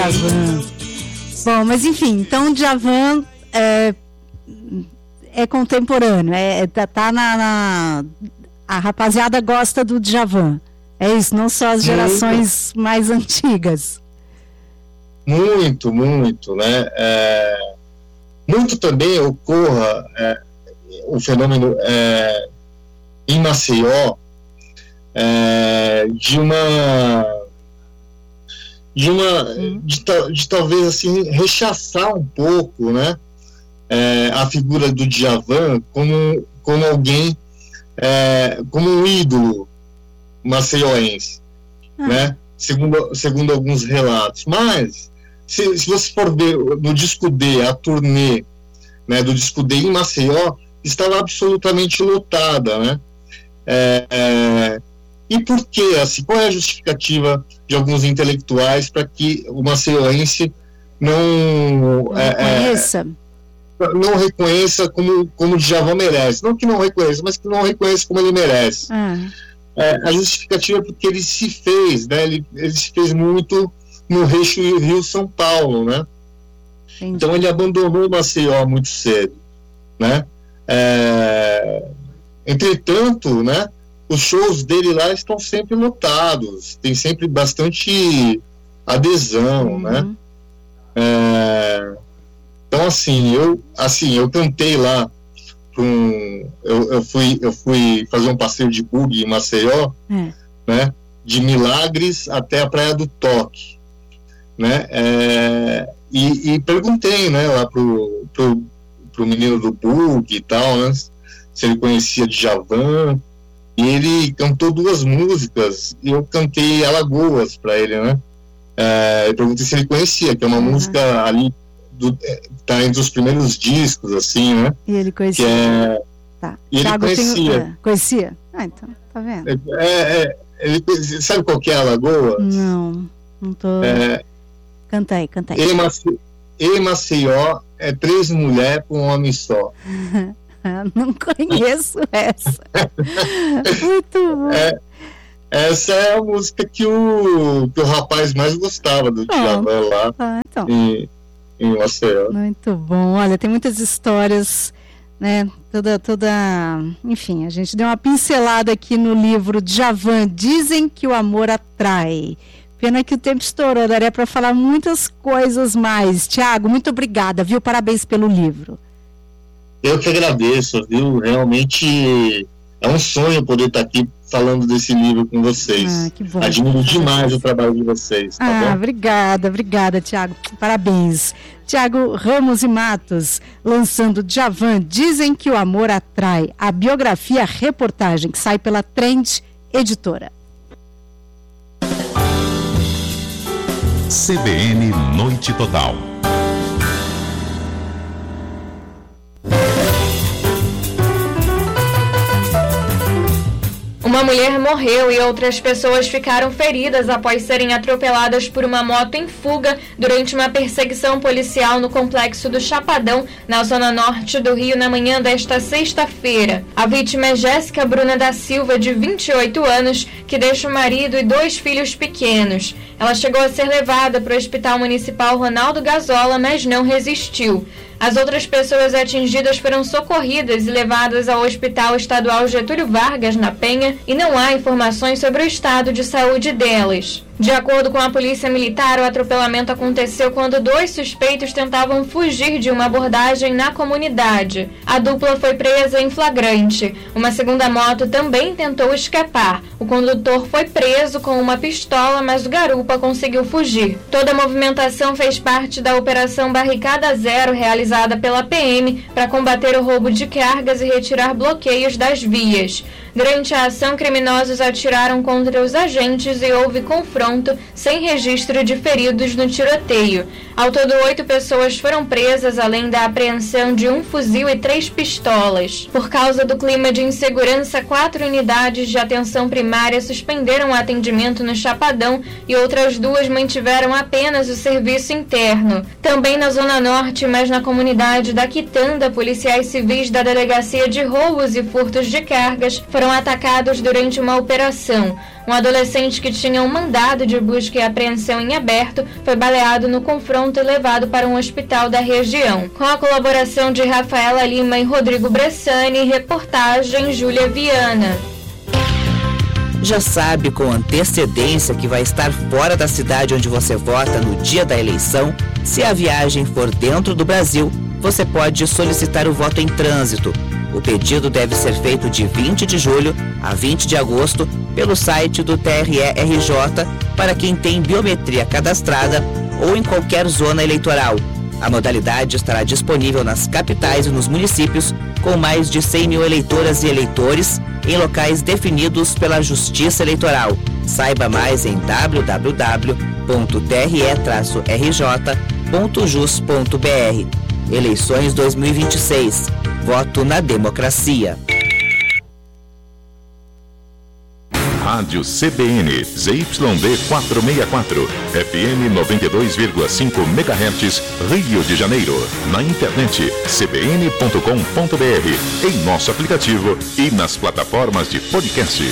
Djavan. Bom, mas enfim, então o Djavan é contemporâneo, a rapaziada gosta do Djavan. É isso, não só as gerações mais antigas. Muito, né? Muito também ocorra o fenômeno em Maceió de talvez assim rechaçar um pouco, né, a figura do Djavan como alguém, como um ídolo maceioense, né, segundo alguns relatos. Mas se você for ver no disco D, a turnê, né, do disco D em Maceió, estava absolutamente lotada, né? E por que, assim, qual é a justificativa de alguns intelectuais para que o maceioense não reconheça como o Djavan merece? Não que não reconheça, mas que não reconheça como ele merece. A justificativa é porque ele se fez, né? Ele se fez muito no Rio-São Paulo, né? Entendi. Então ele abandonou Maceió muito cedo, né? Entretanto, né, os shows dele lá estão sempre lotados, tem sempre bastante adesão, né? Então eu cantei lá eu fui fazer um passeio de buggy em Maceió, né, de Milagres até a Praia do Toque, né? E perguntei, né, lá pro menino do buggy e tal, né, se ele conhecia Djavan, e ele cantou 2 músicas e eu cantei Alagoas para ele, né? Eu perguntei se ele conhecia, que é uma música ali tá entre os primeiros discos, assim, né? E ele conhecia. E ele conhecia. Conhecia? Então, tá vendo? Ele sabe qual que é Alagoas? Não tô. Canta aí. E Maceió é 3 mulheres para um homem só. Não conheço essa. Muito bom. Essa é a música que o rapaz mais gostava do Djavan lá então. em Maceió. Muito bom. Olha, tem muitas histórias, né? Enfim, a gente deu uma pincelada aqui no livro Djavan, Dizem que o Amor Atrai. Pena que o tempo estourou, daria para falar muitas coisas mais. Tiago, muito obrigada, viu? Parabéns pelo livro. Eu que agradeço, viu? Realmente é um sonho poder estar aqui falando desse livro com vocês. Que bom. Admiro demais o trabalho de vocês, tá bom? Obrigada, Tiago. Parabéns. Tiago Ramos e Matos, lançando Djavan, Dizem que o Amor Atrai, a biografia reportagem que sai pela Trend Editora. CBN Noite Total. Uma mulher morreu e outras pessoas ficaram feridas após serem atropeladas por uma moto em fuga durante uma perseguição policial no complexo do Chapadão, na zona norte do Rio, na manhã desta sexta-feira. A vítima é Jéssica Bruna da Silva, de 28 anos, que deixa o marido e 2 filhos pequenos. Ela chegou a ser levada para o Hospital Municipal Ronaldo Gazola, mas não resistiu. As outras pessoas atingidas foram socorridas e levadas ao Hospital Estadual Getúlio Vargas, na Penha, e não há informações sobre o estado de saúde delas. De acordo com a Polícia Militar, o atropelamento aconteceu quando 2 suspeitos tentavam fugir de uma abordagem na comunidade. A dupla foi presa em flagrante. Uma segunda moto também tentou escapar. O condutor foi preso com uma pistola, mas o garupa conseguiu fugir. Toda a movimentação fez parte da Operação Barricada Zero, realizada pela PM para combater o roubo de cargas e retirar bloqueios das vias. Durante a ação, criminosos atiraram contra os agentes e houve confronto sem registro de feridos no tiroteio. Ao todo, 8 pessoas foram presas, além da apreensão de 1 fuzil e 3 pistolas. Por causa do clima de insegurança, 4 unidades de atenção primária suspenderam o atendimento no Chapadão e outras 2 mantiveram apenas o serviço interno. Também na Zona Norte, mas na comunidade da Quitanda, policiais civis da Delegacia de Roubos e Furtos de Cargas foram foram atacados durante uma operação. Um adolescente que tinha um mandado de busca e apreensão em aberto foi baleado no confronto e levado para um hospital da região. Com a colaboração de Rafaela Lima e Rodrigo Bressani, reportagem Júlia Viana. Já sabe com antecedência que vai estar fora da cidade onde você vota no dia da eleição? Se a viagem for dentro do Brasil, você pode solicitar o voto em trânsito. O pedido deve ser feito de 20 de julho a 20 de agosto pelo site do TRE-RJ para quem tem biometria cadastrada ou em qualquer zona eleitoral. A modalidade estará disponível nas capitais e nos municípios com mais de 100 mil eleitoras e eleitores em locais definidos pela Justiça Eleitoral. Saiba mais em www.tre-rj.jus.br. Eleições 2026. Voto na democracia. Rádio CBN, ZYD 464, FM 92,5 MHz, Rio de Janeiro. Na internet, cbn.com.br, em nosso aplicativo e nas plataformas de podcast.